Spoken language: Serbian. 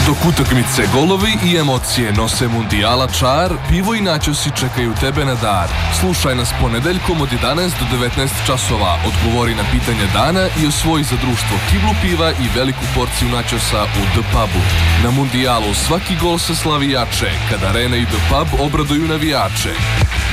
Dok utakmice, golovi i emocije nose mundijala čar, pivo i načosi čekaju tebe na dar. Slušaj nas ponedeljkom od 11 do 19 časova, odgovori na pitanje dana i osvoji za društvo kiblu piva i veliku porciju načosa u The Pubu. Na mundijalu svaki gol se slavi jače, kada Arena i The Pub obraduju navijače.